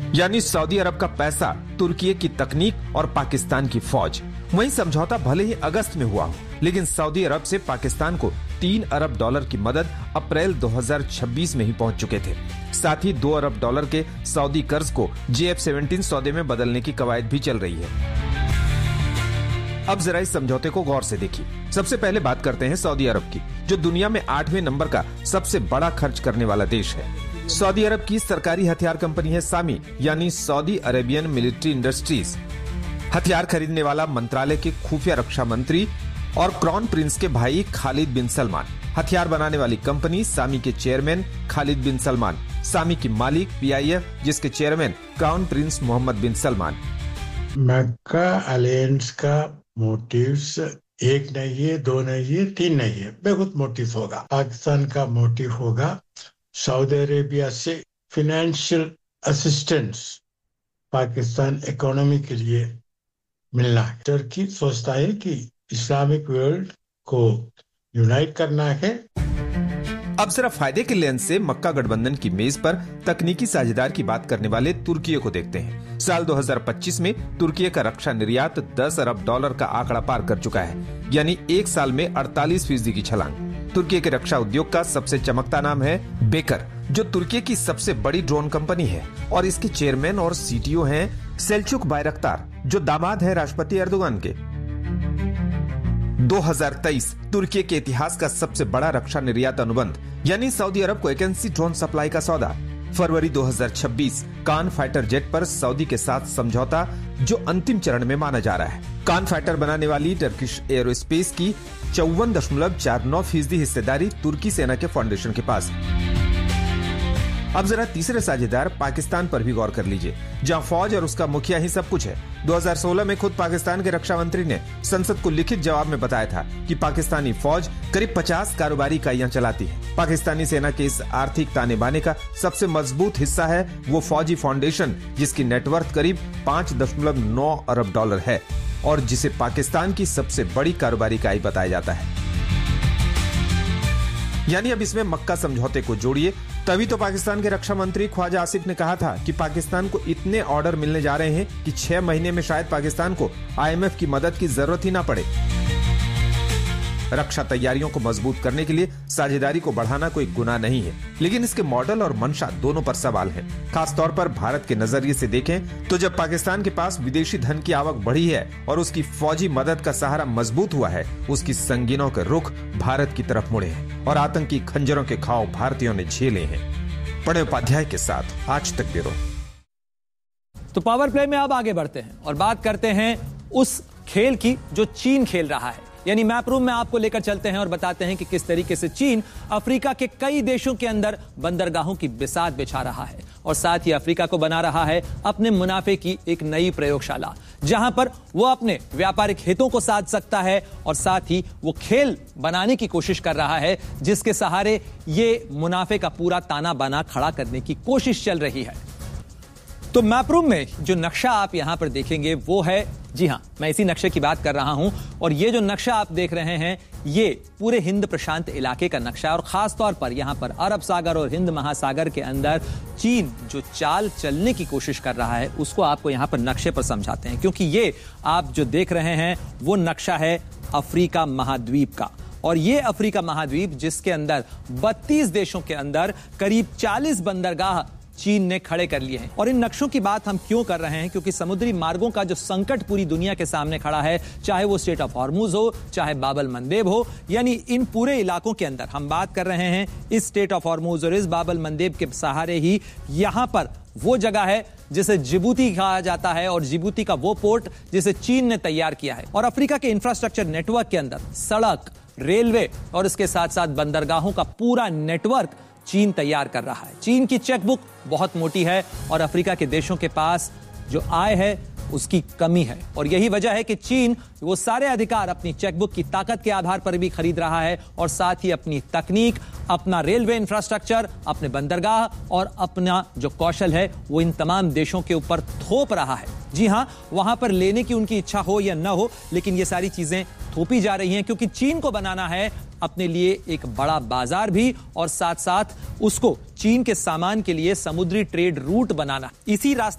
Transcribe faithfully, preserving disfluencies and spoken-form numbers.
यानी सऊदी अरब का पैसा, तुर्की की तकनीक और पाकिस्तान की फौज। वहीं समझौता भले ही अगस्त में हुआ हो, लेकिन सऊदी अरब से पाकिस्तान को तीन अरब डॉलर की मदद अप्रैल दो हज़ार छब्बीस में ही पहुंच चुके थे। साथ ही दो अरब डॉलर के सऊदी कर्ज को जे एफ सत्रह सौदे में बदलने की कवायद भी चल रही है। अब जरा इस समझौते को गौर से देखिए। सबसे पहले बात करते हैं सऊदी अरब की, जो दुनिया में आठवें नंबर का सबसे बड़ा खर्च करने वाला देश है। सऊदी अरब की सरकारी हथियार कंपनी है सामी, यानी सऊदी अरेबियन मिलिट्री इंडस्ट्रीज। हथियार खरीदने वाला मंत्रालय के खुफिया रक्षा मंत्री और क्राउन प्रिंस के भाई खालिद बिन सलमान। हथियार बनाने वाली कंपनी सामी के चेयरमैन खालिद बिन सलमान। सामी की मालिक पी आई एफ, जिसके चेयरमैन क्राउन प्रिंस मोहम्मद बिन सलमान। मक्का अलायंस का मोटिव्स एक नहीं है, दो नहीं है, तीन नहीं है, बहुत मोटिव होगा। पाकिस्तान का मोटिव होगा सऊदी अरेबिया से फाइनेंशियल असिस्टेंस पाकिस्तान इकोनॉमी के लिए मिलना है। टर्की सोचता है कि इस्लामिक वर्ल्ड को यूनाइट करना है। अब जरा फायदे के लेंस से मक्का गठबंधन की मेज पर तकनीकी साझेदार की बात करने वाले तुर्की को देखते हैं। साल दो हज़ार पच्चीस में तुर्की का रक्षा निर्यात दस अरब डॉलर का आंकड़ा पार कर चुका है, यानी एक साल में अड़तालीस फीसदी की छलांग। तुर्की के रक्षा उद्योग का सबसे चमकता नाम है बेकर, जो तुर्की की सबसे बड़ी ड्रोन कंपनी है, और इसके चेयरमैन और सी टी ओ हैं सेल्चुक बायरक्तार, जो दामाद है राष्ट्रपति एर्दोगान के। दो हज़ार तेईस तुर्की के इतिहास का सबसे बड़ा रक्षा निर्यात अनुबंध, यानी सऊदी अरब को इक्यासी ड्रोन सप्लाई का सौदा। फरवरी दो हज़ार छब्बीस कान फाइटर जेट पर सऊदी के साथ समझौता, जो अंतिम चरण में माना जा रहा है। कान फाइटर बनाने वाली टर्किश एरोस्पेस की चौवन दशमलव चार नौ फीसदी हिस्सेदारी तुर्की सेना के फाउंडेशन के पास है। अब जरा तीसरे साझेदार पाकिस्तान पर भी गौर कर लीजिए, जहां फौज और उसका मुखिया ही सब कुछ है। दो हज़ार सोलह में खुद पाकिस्तान के रक्षा मंत्री ने संसद को लिखित जवाब में बताया था कि पाकिस्तानी फौज करीब पचास कारोबारी इकाइयां चलाती है। पाकिस्तानी सेना के इस आर्थिक ताने बाने का सबसे मजबूत हिस्सा है वो फौजी फाउंडेशन, जिसकी नेटवर्थ करीब पाँच दशमलव नौ अरब डॉलर है और जिसे पाकिस्तान की सबसे बड़ी कारोबारी इकाई बताया जाता है। यानी अब इसमें मक्का समझौते को जोड़िए, तभी तो पाकिस्तान के रक्षा मंत्री ख्वाजा आसिफ ने कहा था कि पाकिस्तान को इतने ऑर्डर मिलने जा रहे हैं कि छह महीने में शायद पाकिस्तान को आई एम एफ की मदद की जरूरत ही ना पड़े। रक्षा तैयारियों को मजबूत करने के लिए साझेदारी को बढ़ाना कोई गुनाह नहीं है, लेकिन इसके मॉडल और मंशा दोनों पर सवाल है। खासतौर पर भारत के नजरिए से देखें तो जब पाकिस्तान के पास विदेशी धन की आवक बढ़ी है और उसकी फौजी मदद का सहारा मजबूत हुआ है, उसकी संगीनों के रुख भारत की तरफ मुड़े हैं और आतंकी खंजरों के घाव भारतीयों ने झेले हैं। पढ़े उपाध्याय के साथ आज तक ब्यूरो। तो पावर प्ले में अब आगे बढ़ते हैं और बात करते हैं उस खेल की जो चीन खेल रहा है। यानी मैप रूम में आपको लेकर चलते हैं और बताते हैं कि किस तरीके से चीन अफ्रीका के कई देशों के अंदर बंदरगाहों की बिसात बिछा रहा है और साथ ही अफ्रीका को बना रहा है अपने मुनाफे की एक नई प्रयोगशाला, जहां पर वो अपने व्यापारिक हितों को साध सकता है और साथ ही वो खेल बनाने की कोशिश कर रहा है जिसके सहारे ये मुनाफे का पूरा ताना बाना खड़ा करने की कोशिश चल रही है। तो मैप रूम में जो नक्शा आप यहां पर देखेंगे वो है, जी हां, मैं इसी नक्शे की बात कर रहा हूं, और ये जो नक्शा आप देख रहे हैं ये पूरे हिंद प्रशांत इलाके का नक्शा है और खास तौर पर यहां पर अरब सागर और हिंद महासागर के अंदर चीन जो चाल चलने की कोशिश कर रहा है उसको आपको यहां पर नक्शे पर समझाते हैं, क्योंकि ये आप जो देख रहे हैं वो नक्शा है अफ्रीका महाद्वीप का। और ये अफ्रीका महाद्वीप जिसके अंदर बत्तीस देशों के अंदर करीब चालीस बंदरगाह चीन ने खड़े कर लिए हैं। और इन नक्शों की बात हम क्यों कर रहे हैं, क्योंकि समुद्री मार्गों का जो संकट पूरी दुनिया के सामने खड़ा है, चाहे वो स्ट्रेट ऑफ हॉर्मुज हो, चाहे बाबल मंदेब हो, यानी इन पूरे इलाकों के अंदर हम बात कर रहे हैं इस स्ट्रेट ऑफ हॉर्मुज और इस बाबल मंदेब के सहारे ही यहां पर वो जगह है जिसे जिबूती कहा जाता है और जिबूती का वो पोर्ट जिसे चीन ने तैयार किया है। और अफ्रीका के इंफ्रास्ट्रक्चर नेटवर्क के अंदर सड़क, रेलवे और इसके साथ साथ बंदरगाहों का पूरा नेटवर्क चीन तैयार कर रहा है। चीन की चेकबुक बहुत मोटी है और अफ्रीका के देशों के पास जो आय है उसकी कमी है, और यही वजह है कि चीन वो सारे अधिकार अपनी चेकबुक की ताकत के आधार पर भी खरीद रहा है और साथ ही अपनी तकनीक, अपना रेलवे इंफ्रास्ट्रक्चर, अपने बंदरगाह और अपना जो कौशल है वो इन तमाम देशों के ऊपर थोप रहा है। जी हां, वहां पर लेने की उनकी इच्छा हो या ना हो, लेकिन ये सारी चीजें थोपी जा रही हैं क्योंकि चीन को बनाना है अपने लिए एक बड़ा बाजार भी और साथ साथ उसको चीन के सामान के लिए समुद्री ट्रेड रूट बनाना। इसी रास्ते